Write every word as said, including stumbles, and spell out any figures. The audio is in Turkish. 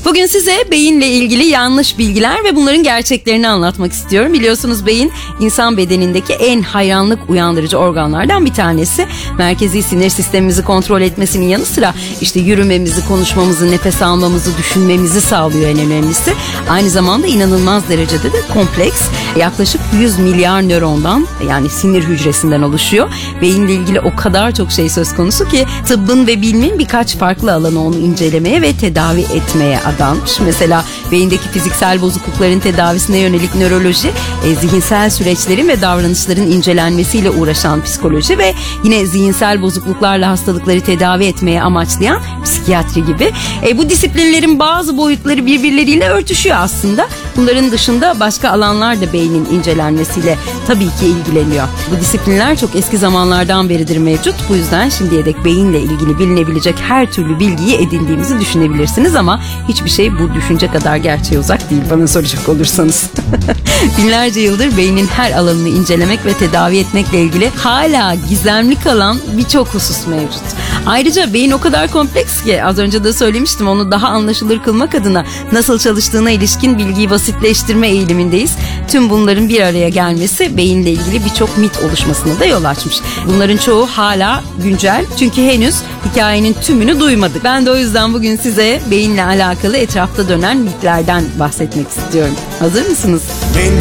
Bugün size beyinle ilgili yanlış bilgiler ve bunların gerçeklerini anlatmak istiyorum. Biliyorsunuz beyin insan bedenindeki en hayranlık uyandırıcı organlardan bir tanesi. Merkezi sinir sistemimizi kontrol etmesinin yanı sıra işte yürümemizi, konuşmamızı, nefes almamızı, düşünmemizi sağlıyor en önemlisi. Aynı zamanda inanılmaz derecede de kompleks. Yaklaşık yüz milyar nörondan, yani sinir hücresinden oluşuyor. Beyinle ilgili o kadar çok şey söz konusu ki tıbbın ve bilimin birkaç farklı alanı onu incelemeye ve tedavi etmeye adanmış. Mesela beyindeki fiziksel bozuklukların tedavisine yönelik nöroloji, e, zihinsel süreçlerin ve davranışların incelenmesiyle uğraşan psikoloji ve yine zihinsel bozukluklarla hastalıkları tedavi etmeye amaçlayan psikiyatri gibi. E, bu disiplinlerin bazı boyutları birbirleriyle örtüşüyor aslında. Bunların dışında başka alanlar da beynin incelenmesiyle tabii ki ilgileniyor. Bu disiplinler çok eski zamanlardan beridir mevcut. Bu yüzden şimdiye dek beyinle ilgili bilinebilecek her türlü bilgiyi edindiğimizi düşünebilirsiniz ama hiçbir şey bu düşünce kadar gerçeğe uzak değil bana soracak olursanız. Binlerce yıldır beynin her alanını incelemek ve tedavi etmekle ilgili hala gizemli kalan birçok husus mevcut. Ayrıca beyin o kadar kompleks ki az önce de söylemiştim, onu daha anlaşılır kılmak adına nasıl çalıştığına ilişkin bilgiyi basitleştirme eğilimindeyiz. Tüm bunların bir araya gelmesi beyinle ilgili birçok mit oluşmasına da yol açmış. Bunların çoğu hala güncel çünkü henüz hikayenin tümünü duymadık. Ben de o yüzden bugün size beyinle alakalı etrafta dönen mitlerden bahsetmek istiyorum. Hazır mısınız?